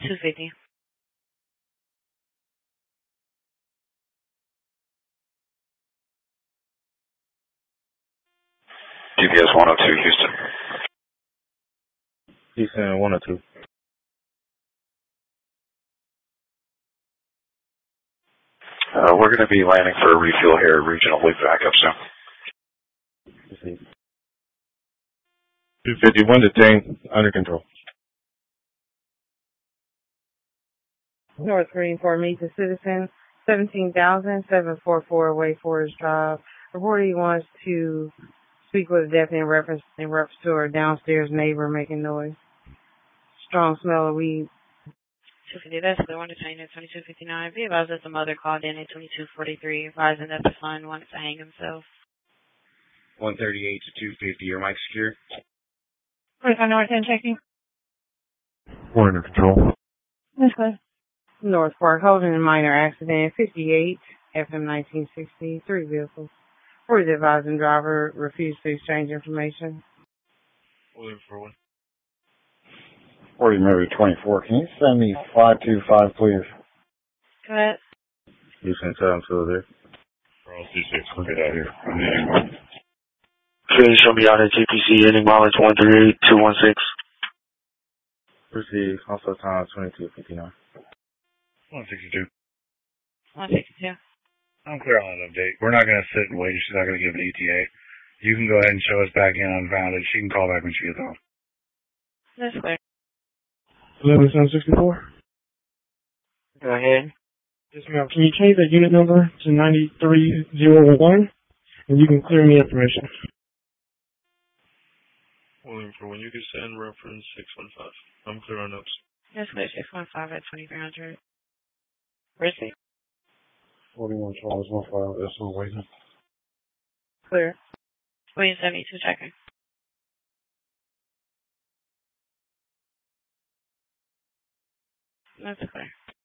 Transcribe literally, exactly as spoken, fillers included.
two fifty. G P S one oh two, Houston. Houston one oh two. Uh, we're going to be landing for a refuel here at Regional. We'll be back up soon. two fifty-one detained, under control. North Green for meet the citizen, seventeen thousand seven forty-four Way Forest Drive. Reporter wants to speak with a deputy in reference, in reference to her downstairs neighbor making noise. Strong smell of weed. two fifty, that's the one detained at twenty-two fifty-nine. Be advised that the mother called in at twenty-two forty-three, advising that the son wanted to hang himself. one thirty-eight to two fifty, your mic secure? forty-five North End checking. One under control. That's good. North Park, holding a minor accident, fifty-eight, F M nineteen sixty, three vehicles. Reporter advising driver refused to exchange information. William for one. forty movie twenty-four. Can you send me five two five, please? Cut. Houston seven, still there. Charles two six, we'll get out of here. Train shall be out at G P C, ending mileage one three eight two one six. Proceed, also time twenty-two fifty-nine. one sixty-two. one sixty-two. I'm clear on that update. We're not going to sit and wait. She's not going to give an E T A. You can go ahead and show us back in unfounded. She can call back when she gets home. That's clear. eleven seven sixty-four. Go ahead. Yes, ma'am. Can you change that unit number to ninety-three oh one? And you can clear me information. William, for when you can send reference six one five. I'm clear on ups. That's clear. six one five at twenty-three hundred. Receipt. forty-one Charles one five, that's all waiting. Clear. William seventy-two checking. That's clear.